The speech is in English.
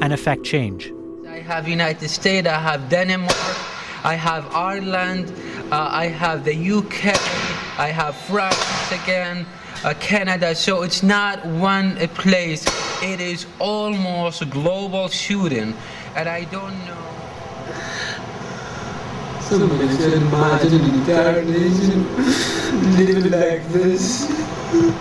and affect change. I have United States, I have Denmark, I have Ireland, I have the UK, I have France again, Canada. So it's not one place, it is almost a global shooting, and I don't know. Somebody should imagine an entire nation living like this.